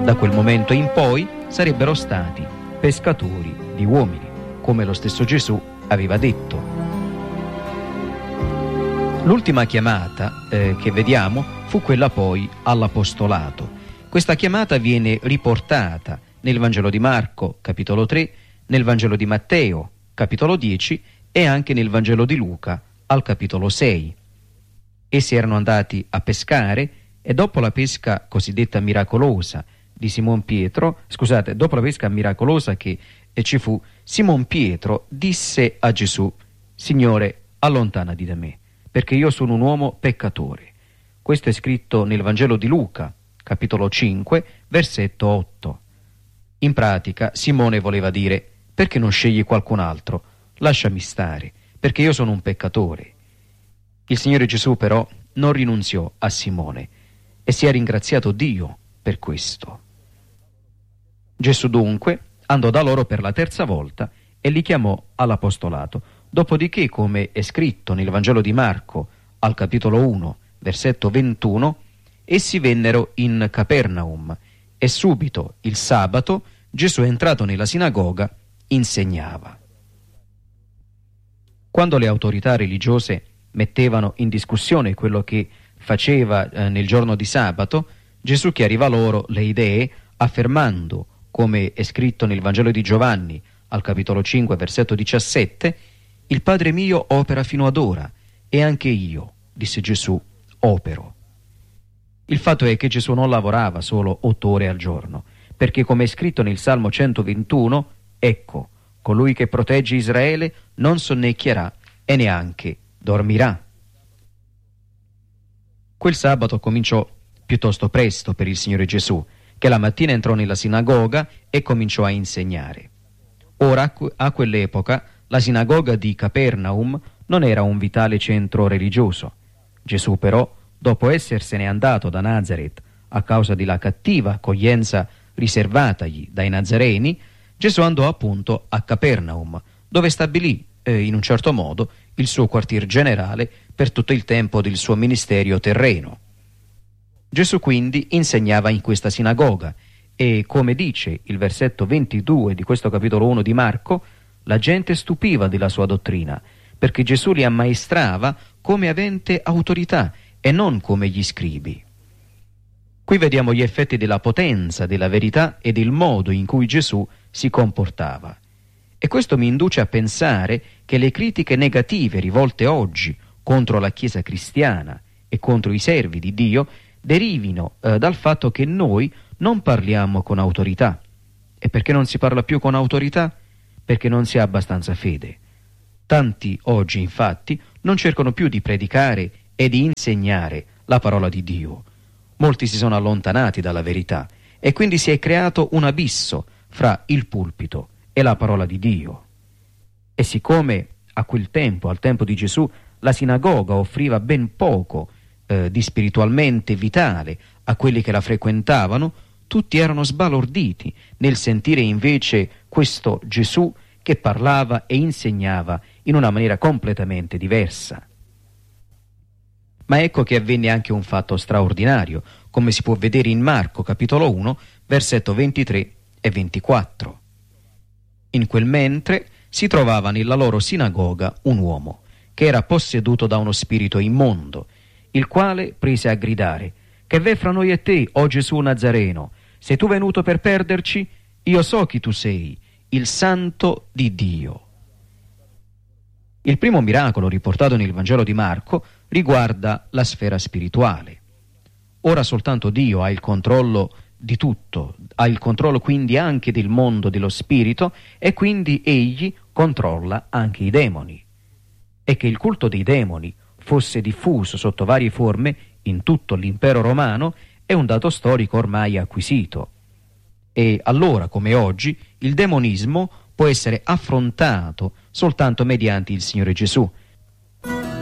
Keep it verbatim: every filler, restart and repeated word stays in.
Da quel momento in poi sarebbero stati pescatori di uomini, come lo stesso Gesù aveva detto. L'ultima chiamata eh, che vediamo fu quella poi all'apostolato. Questa chiamata viene riportata nel Vangelo di Marco, capitolo tre, nel Vangelo di Matteo, capitolo dieci, e anche nel Vangelo di Luca, al capitolo sei. Essi erano andati a pescare e dopo la pesca cosiddetta miracolosa di Simon Pietro, scusate, dopo la pesca miracolosa che ci fu, Simon Pietro disse a Gesù: Signore, allontanati da me, perché io sono un uomo peccatore. Questo è scritto nel Vangelo di Luca, capitolo cinque, versetto otto. In pratica, Simone voleva dire: perché non scegli qualcun altro? Lasciami stare, perché io sono un peccatore. Il Signore Gesù però non rinunziò a Simone e si è ringraziato Dio per questo. Gesù dunque andò da loro per la terza volta e li chiamò all'apostolato. Dopodiché, come è scritto nel Vangelo di Marco, al capitolo uno, versetto ventuno, essi vennero in Capernaum e subito, il sabato, Gesù è entrato nella sinagoga, insegnava. Quando le autorità religiose mettevano in discussione quello che faceva eh, nel giorno di sabato, Gesù chiariva loro le idee affermando, come è scritto nel Vangelo di Giovanni, al capitolo cinque, versetto diciassette, il Padre mio opera fino ad ora e anche io, disse Gesù, opero. Il fatto è che Gesù non lavorava solo otto ore al giorno, perché come è scritto nel Salmo centoventuno, ecco, colui che protegge Israele non sonnecchierà e neanche dormirà. Quel sabato cominciò piuttosto presto per il Signore Gesù, che la mattina entrò nella sinagoga e cominciò a insegnare. Ora, a quell'epoca, la sinagoga di Capernaum non era un vitale centro religioso. Gesù però, dopo essersene andato da Nazaret a causa della cattiva accoglienza riservatagli dai Nazareni, Gesù andò appunto a Capernaum, dove stabilì eh, in un certo modo il suo quartier generale per tutto il tempo del suo ministero terreno. Gesù quindi insegnava in questa sinagoga e, come dice il versetto ventidue di questo capitolo uno di Marco, la gente stupiva della sua dottrina, perché Gesù li ammaestrava come avente autorità e non come gli scribi. Qui vediamo gli effetti della potenza, della verità e del modo in cui Gesù si comportava. E questo mi induce a pensare che le critiche negative rivolte oggi contro la Chiesa cristiana e contro i servi di Dio derivino eh, dal fatto che noi non parliamo con autorità. E perché non si parla più con autorità? Perché non si ha abbastanza fede. Tanti oggi, infatti, non cercano più di predicare e di insegnare la parola di Dio. Molti si sono allontanati dalla verità e quindi si è creato un abisso fra il pulpito e la parola di Dio. E siccome a quel tempo, al tempo di Gesù, la sinagoga offriva ben poco eh, di spiritualmente vitale a quelli che la frequentavano, tutti erano sbalorditi nel sentire invece questo Gesù che parlava e insegnava in una maniera completamente diversa. Ma ecco che avvenne anche un fatto straordinario, come si può vedere in Marco capitolo uno, versetto ventitré e ventiquattro. In quel mentre si trovava nella loro sinagoga un uomo che era posseduto da uno spirito immondo, il quale prese a gridare: che v'è fra noi e te, o Gesù Nazareno? Sei tu venuto per perderci? Io so chi tu sei, il Santo di Dio. Il primo miracolo riportato nel Vangelo di Marco riguarda la sfera spirituale. Ora soltanto Dio ha il controllo di tutto, ha il controllo quindi anche del mondo dello spirito e quindi egli controlla anche i demoni. E che il culto dei demoni fosse diffuso sotto varie forme in tutto l'impero romano è un dato storico ormai acquisito. E allora, come oggi, il demonismo può essere affrontato soltanto mediante il Signore Gesù,